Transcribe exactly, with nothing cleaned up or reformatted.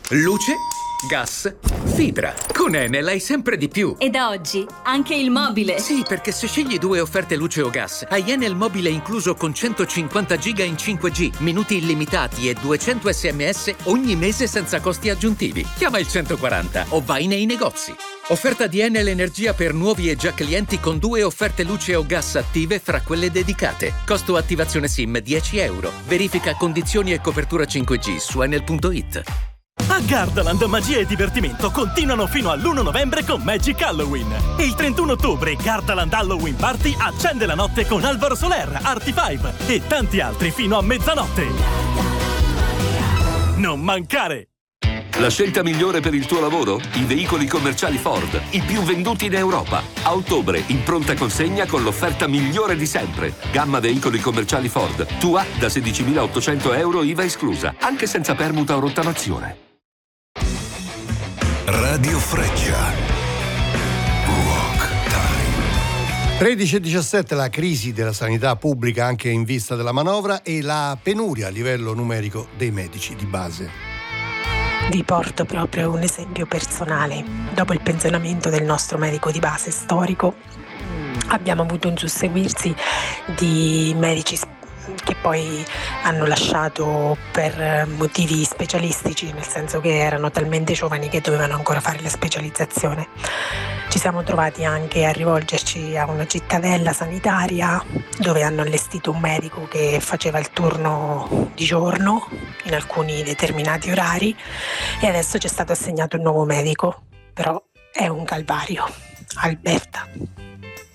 Luce, gas, fibra. Con Enel hai sempre di più. E da oggi anche il mobile. Sì, perché se scegli due offerte luce o gas, hai Enel mobile incluso con centocinquanta giga in cinque G, minuti illimitati e duecento sms ogni mese senza costi aggiuntivi. Chiama il centoquaranta o vai nei negozi. Offerta di Enel Energia per nuovi e già clienti con due offerte luce o gas attive fra quelle dedicate. Costo attivazione SIM dieci euro. Verifica condizioni e copertura cinque G su enel punto it. A Gardaland magia e divertimento continuano fino all'primo novembre con Magic Halloween. E il trentuno ottobre Gardaland Halloween Party accende la notte con Alvaro Soler, Arti cinque e tanti altri fino a mezzanotte. Non mancare! La scelta migliore per il tuo lavoro? I veicoli commerciali Ford, i più venduti in Europa. A ottobre, in pronta consegna con l'offerta migliore di sempre. Gamma veicoli commerciali Ford, tua da sedicimilaottocento euro I V A esclusa, anche senza permuta o rottamazione. Radio Freccia. Walk Time. tredici e diciassette, la crisi della sanità pubblica anche in vista della manovra e la penuria a livello numerico dei medici di base. Vi porto proprio un esempio personale. Dopo il pensionamento del nostro medico di base storico abbiamo avuto un susseguirsi di medici che poi hanno lasciato per motivi specialistici, nel senso che erano talmente giovani che dovevano ancora fare la specializzazione. Ci siamo trovati anche a rivolgerci a una cittadella sanitaria dove hanno allestito un medico che faceva il turno di giorno in alcuni determinati orari e adesso ci è stato assegnato un nuovo medico, però è un calvario. Alberta.